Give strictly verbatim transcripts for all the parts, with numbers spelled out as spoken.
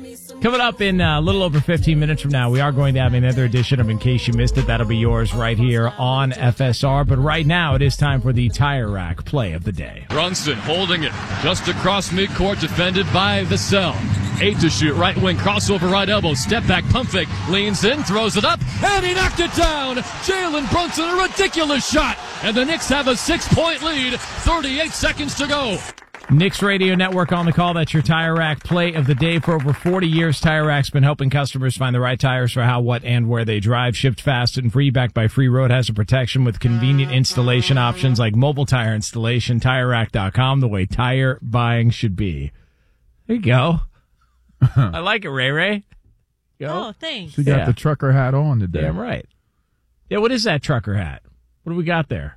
Coming up in a little over fifteen minutes from now, we are going to have another edition of In Case You Missed It. That'll be yours right here on F S R. But right now, it is time for the Tire Rack Play of the Day. Brunson holding it just across midcourt, defended by Vassell. Eight to shoot, right wing, crossover, right elbow, step back, pump fake, leans in, throws it up, and he knocked it down. Jalen Brunson, a ridiculous shot. And the Knicks have a six-point lead, thirty-eight seconds to go. Knicks Radio Network on the call. That's your Tire Rack Play of the Day. For over forty years, Tire Rack's been helping customers find the right tires for how, what, and where they drive. Shipped fast and free, backed by free road hazard protection with convenient installation options like mobile tire installation. Tire Rack dot com, the way tire buying should be. There you go. I like it, Ray Ray. Go. Oh, thanks. She got Yeah. the trucker hat on today. Damn right. Yeah, what is that trucker hat? What do we got there?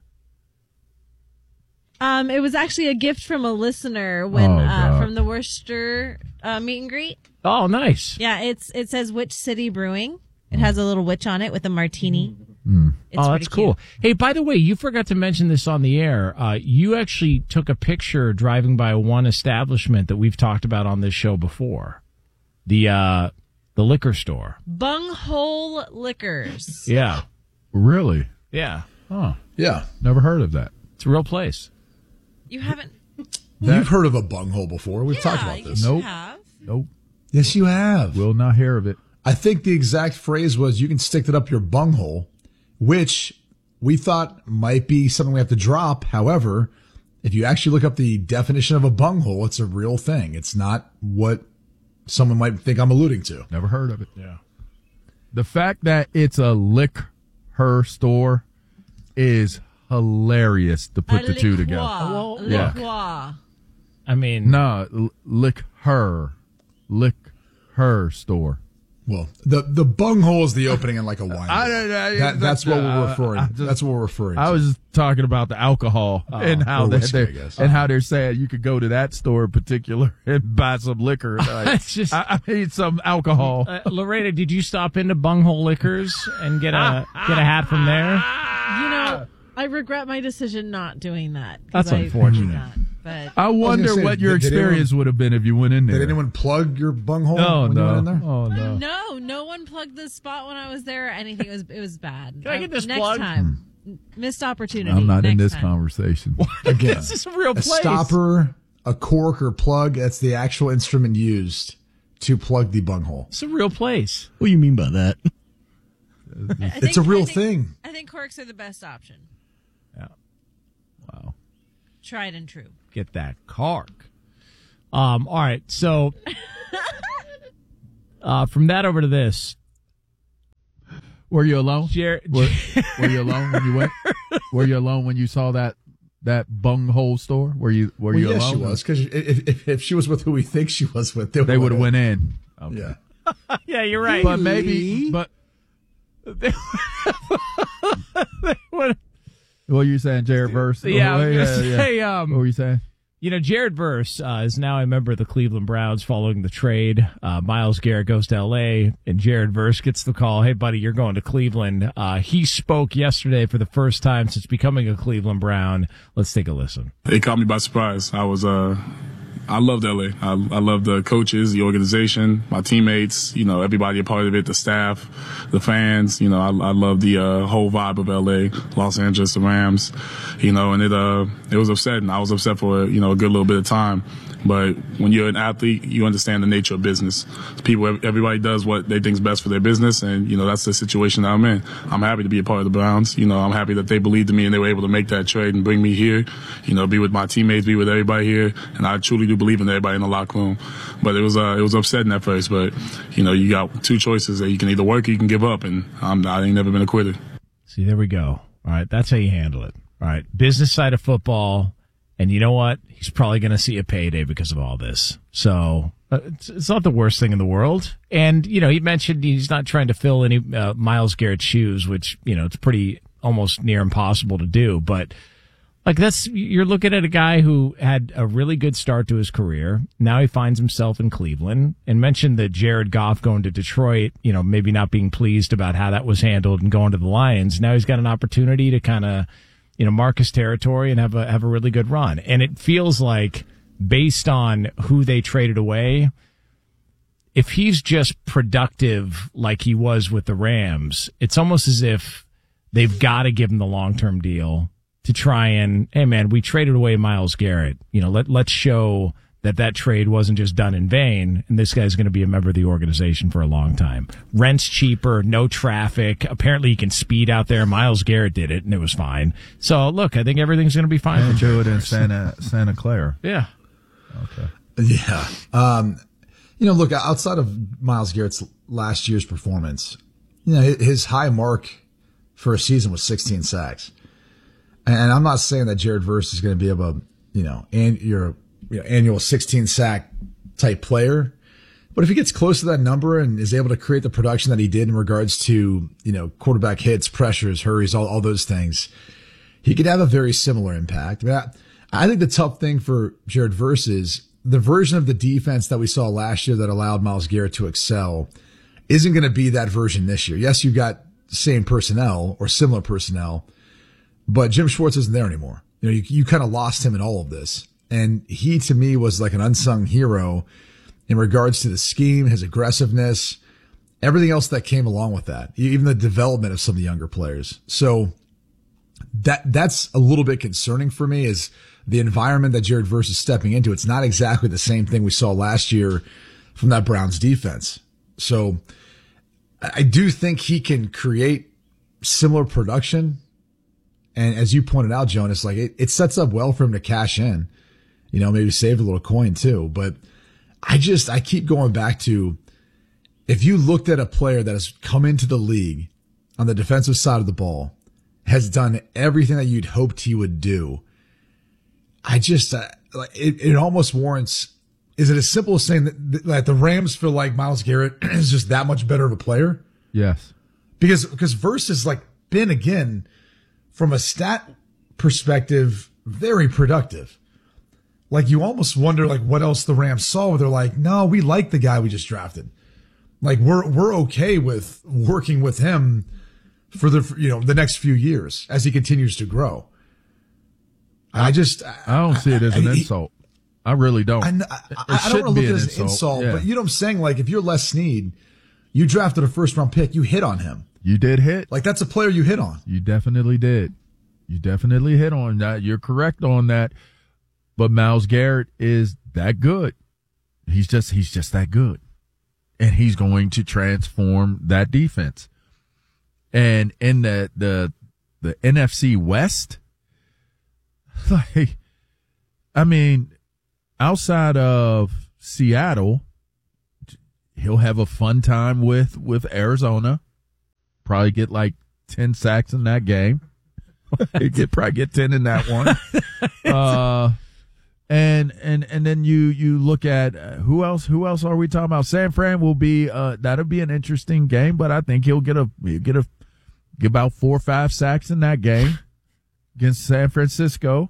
Um, it was actually a gift from a listener when Oh, uh, God. from the Worcester uh, meet and greet. Oh, nice. Yeah, it's it says Witch City Brewing. It has a little witch on it with a martini. Mm. It's Oh, that's pretty cool. cute. Hey, by the way, you forgot to mention this on the air. Uh, you actually took a picture driving by one establishment that we've talked about on this show before. The uh, the liquor store. Bunghole Liquors. Yeah. Really? Yeah. Oh, Yeah. never heard of that. It's a real place. You haven't? That- You've heard of a bunghole before. We've yeah, talked about you this. should Nope. have. Nope. Yes, you have. Will not hear of it. I think the exact phrase was, you can stick it up your bunghole, which we thought might be something we have to drop. However, if you actually look up the definition of a bunghole, it's a real thing. It's not what someone might think I'm alluding to. Never heard of it. Yeah. The fact that it's a liquor store is hilarious to put A the two liqueur. together. A Yeah. liqueur. I mean, No, l- liquor. Liquor store. Well, the the bunghole is the opening in like a wine. I don't know. That, that's what we're Uh, referring. I just- that's what we're referring. I to. was just talking about the alcohol and how or they, whiskey, I they guess. and how they're saying you could go to that store in particular and buy some liquor. Like, It's just- I, I need some alcohol. uh, Loretta, did you stop into Bunghole Liquors and get a get a hat from there? You know, I regret my decision not doing that. 'cause That's I unfortunate. did not, but I wonder say, what your did- did experience would have been if you went in there. Did anyone plug your bunghole No, when you went no. in there? Oh no. no, no one plugged the spot when I was there or anything. It was it was bad. Can I get Uh, this next plugged? time? Missed opportunity. I'm not in Next this time. conversation. Again, This is a real a place. stopper, a cork, or plug. That's the actual instrument used to plug the bunghole. It's a real place. What do you mean by that? I It's think- a real I think- thing. I think corks are the best option. Yeah. Wow. Tried and true. Get that cork. Um. All right. So, uh, from that over to this, Were you alone? Jared. Were, were you alone when you went? Were you alone when you saw that that bunghole store? Were you Were Well, you yes, alone? she was, because if, if, if she was with who we think she was with, They would have went in. Okay. Yeah. Yeah, you're right. But maybe. But What- what are you saying, Jared Verse? yeah, I was Oh, gonna yeah, yeah. say, What um, were you saying? you know, Jared Verse uh, is now a member of the Cleveland Browns following the trade. Uh, Myles Garrett goes to L A, and Jared Verse gets the call, hey, buddy, you're going to Cleveland. Uh, he spoke yesterday for the first time since becoming a Cleveland Brown. Let's take a listen. It caught me by surprise. I was, uh, I loved L A. I, I loved the coaches, the organization, my teammates, you know, everybody a part of it, the staff, the fans. You know, I, I love the uh, whole vibe of L A, Los Angeles, the Rams. You know, and it uh, it was upsetting. I was upset for you know a good little bit of time. But when you're an athlete, you understand the nature of business. People, everybody does what they think's best for their business, and you know that's the situation that I'm in. I'm happy to be a part of the Browns. You know, I'm happy that they believed in me and they were able to make that trade and bring me here. You know, be with my teammates, be with everybody here, and I truly do believe in everybody in the locker room. But it was uh, it was upsetting at first. But you know, you got two choices: that you can either work or you can give up, and I'm, I ain't never been a quitter. See, there we go. All right, that's how you handle it. All right, business side of football. And you know what? He's probably going to see a payday because of all this. So uh, it's, it's not the worst thing in the world. And, you know, he mentioned he's not trying to fill any uh, Myles Garrett's shoes, which, you know, it's pretty almost near impossible to do. But, like, that's you're looking at a guy who had a really good start to his career. Now he finds himself in Cleveland, and mentioned that Jared Goff going to Detroit, you know, maybe not being pleased about how that was handled and going to the Lions. Now he's got an opportunity to kind of, you know, mark his territory and have a have a really good run. And it feels like, based on who they traded away, if he's just productive like he was with the Rams, it's almost as if they've got to give him the long-term deal to try and, hey man, we traded away Myles Garrett. You know, let, let's show that that trade wasn't just done in vain, and this guy's going to be a member of the organization for a long time. Rent's cheaper, no traffic. Apparently he can speed out there. Myles Garrett did it, and it was fine. So, look, I think everything's going to be fine. And for do it in Jared Santa, Santa Clara. Yeah. Okay. Yeah. Um, you know, look, outside of Myles Garrett's last year's performance, you know, his high mark for a season was sixteen sacks. And I'm not saying that Jared Verse is going to be able to, you know, and your you know, annual sixteen sack type player. But if he gets close to that number and is able to create the production that he did in regards to, you know, quarterback hits, pressures, hurries, all, all those things, he could have a very similar impact. I mean, I, I think the tough thing for Jared Verse is the version of the defense that we saw last year that allowed Myles Garrett to excel isn't going to be that version this year. Yes, you've got the same personnel or similar personnel, but Jim Schwartz isn't there anymore. You know, you, you kind of lost him in all of this. And he, to me, was like an unsung hero in regards to the scheme, his aggressiveness, everything else that came along with that, even the development of some of the younger players. So that that's a little bit concerning for me is the environment that Jared Verse is stepping into. It's not exactly the same thing we saw last year from that Browns defense. So I do think he can create similar production. And as you pointed out, Jonas, like it, it sets up well for him to cash in, you know, maybe save a little coin too. But I just, I keep going back to, if you looked at a player that has come into the league on the defensive side of the ball, has done everything that you'd hoped he would do, I just, uh, it, it almost warrants, is it as simple as saying that, that the Rams feel like Myles Garrett is just that much better of a player? Yes. Because, because Verse has like been, again, from a stat perspective, very productive. Like you almost wonder like what else the Rams saw where they're like, no, we like the guy we just drafted. Like we're, we're okay with working with him for the, you know, the next few years as he continues to grow. I just, I don't see it as an I, insult. I really don't. I, I, I don't want to look at it as an insult, yeah. But you know what I'm saying? Like if you're Les Snead, you drafted a first round pick, you hit on him. You did hit. Like that's a player you hit on. You definitely did. You definitely hit on that. You're correct on that. But Myles Garrett is that good. He's just, he's just that good. And he's going to transform that defense. And in the, the, the N F C West, like, I mean, outside of Seattle, he'll have a fun time with, with Arizona. Probably get like ten sacks in that game. He'll get, probably get ten in that one. Uh, and, and, and then you, you look at uh, who else, who else are we talking about? San Fran will be, uh, that'll be an interesting game, but I think he'll get a, he'll get a, get about four or five sacks in that game against San Francisco.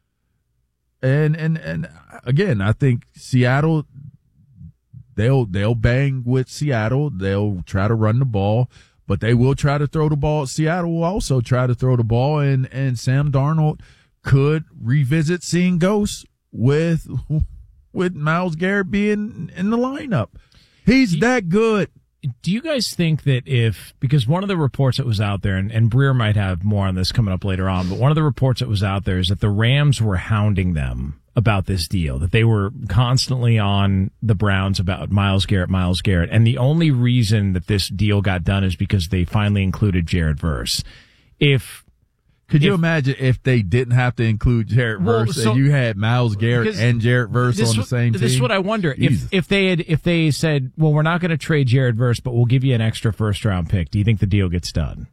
And, and, and again, I think Seattle, they'll, they'll bang with Seattle. They'll try to run the ball, but they will try to throw the ball. Seattle will also try to throw the ball, and, and Sam Darnold could revisit seeing ghosts with, with Myles Garrett being in the lineup. He's that good. Do you guys think that if, because one of the reports that was out there, and, and Breer might have more on this coming up later on, but one of the reports that was out there is that the Rams were hounding them about this deal, that they were constantly on the Browns about Myles Garrett, Myles Garrett. And the only reason that this deal got done is because they finally included Jared Verse. If, Could you if, imagine if they didn't have to include Jared well, Verse so, and you had Myles Garrett and Jared Verse on the same team? This is what I wonder. If if they had if they said, well, we're not going to trade Jared Verse, but we'll give you an extra first round pick, do you think the deal gets done?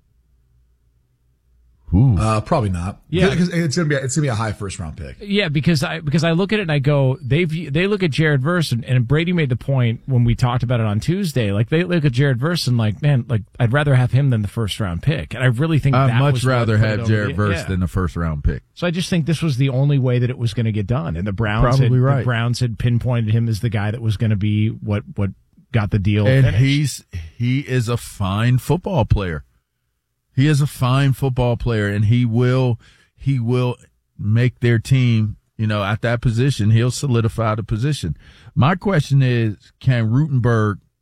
Ooh. Uh, probably not. Yeah, because it's gonna be it's gonna be a high first round pick. Yeah, because I because I look at it and I go, they they look at Jared Verse, and, and Brady made the point when we talked about it on Tuesday. Like they look at Jared Verse and like, man, like I'd rather have him than the first round pick, and I really think I'd that much was rather have Jared Verse yeah. than the first round pick. So I just think this was the only way that it was going to get done, and the Browns Probably had, right. the Browns had pinpointed him as the guy that was going to be what what got the deal and finished. he's he is a fine football player. He is a fine football player, and he will he will make their team, you know, at that position. He'll solidify the position. My question is, can Rutenberg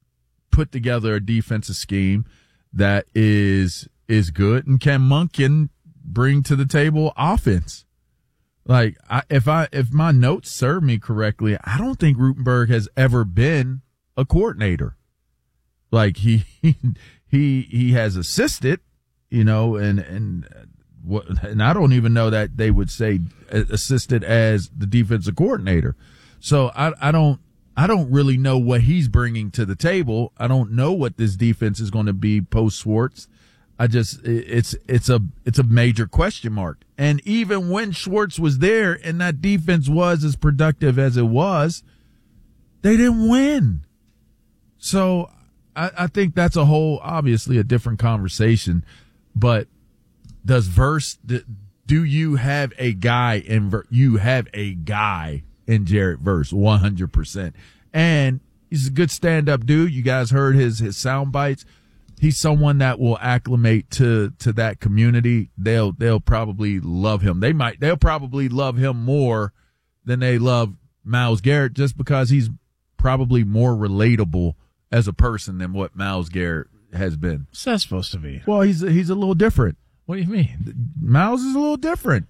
put together a defensive scheme that is is good, and can Monken bring to the table offense? Like, I, if I if my notes serve me correctly, I don't think Rutenberg has ever been a coordinator. Like, he he he has assisted, you know, and and what, and I don't even know that they would say assisted as the defensive coordinator. So I I don't I don't really know what he's bringing to the table. I don't know what this defense is going to be post Schwartz. I just it's it's a it's a major question mark. And even when Schwartz was there and that defense was as productive as it was, they didn't win. So I, I think that's a whole, obviously a different conversation. But does Verse, do you have a guy in, you have a guy in Jarrett Verse, one hundred percent. And he's a good stand-up dude. You guys heard his, his sound bites. He's someone that will acclimate to, to that community. They'll, they'll probably love him. They might, they'll probably love him more than they love Myles Garrett, just because he's probably more relatable as a person than what Myles Garrett has been. What's that supposed to be? Well, he's, he's a little different. What do you mean? Myles is a little different.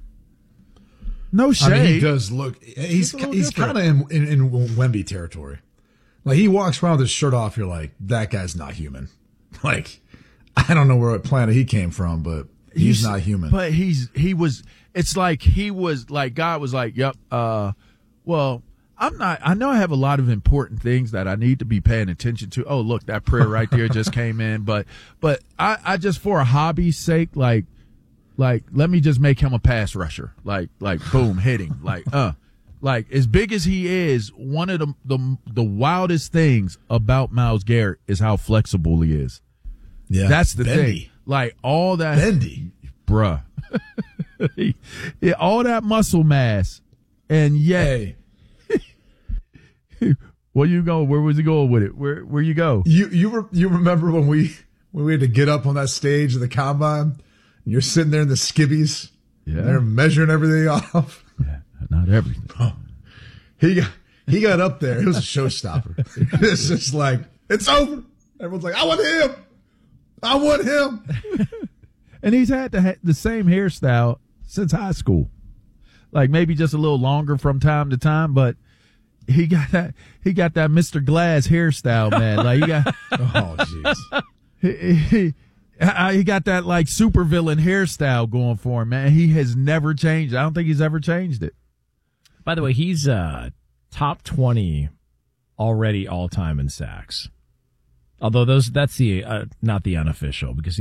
No shade. I mean, he does look, he's, He's he's kind of in, in, in Wemby territory. Like, he walks around with his shirt off. You're like, that guy's not human. Like, I don't know where what planet he came from, but he's, he's not human. But he's he was. It's like he was like God was like, yep. Uh, well, I'm not. I know I have a lot of important things that I need to be paying attention to. Oh, look, that prayer right there just came in. But but I, I just for a hobby's sake, like like let me just make him a pass rusher. Like like boom, hitting like uh. Like, as big as he is, one of the, the the wildest things about Myles Garrett is how flexible he is. Yeah, that's the bendy. thing. Like, all that bendy, bruh, yeah, all that muscle mass, and yet, hey. Where you go? Where was he going with it? Where where you go? You you re, you remember when we when we had to get up on that stage of the combine? And you're sitting there in the skivvies. Yeah, they're measuring everything off. Yeah. Not everything. Oh, he got he got up there. It was a showstopper. It's just like, it's over. Everyone's like, I want him. I want him. And he's had the the same hairstyle since high school. Like, maybe just a little longer from time to time, but he got that he got that Mister Glass hairstyle, man. Like, he got oh jeez. He, he, he got that like supervillain hairstyle going for him, man. He has never changed. I don't think he's ever changed it. By the way, he's uh, top twenty already all time in sacks. Although those that's the uh, not the unofficial, because he